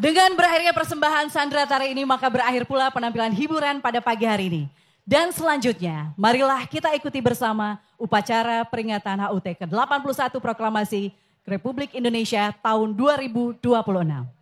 Dengan berakhirnya persembahan Sandra Tari ini maka berakhir pula penampilan hiburan pada pagi hari ini. Dan selanjutnya marilah kita ikuti bersama upacara peringatan HUT ke-81 Proklamasi Republik Indonesia tahun 2026.